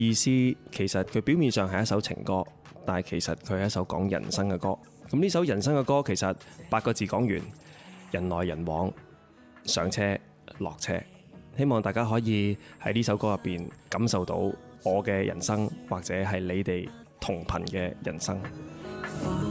意思其實佢表面上係一首情歌，但係其實佢係一首講人生嘅歌。咁呢首人生嘅歌其實8個字講完，人來人往，上車落車。希望大家可以喺呢首歌入邊感受到我嘅人生，或者係你哋同頻嘅人生。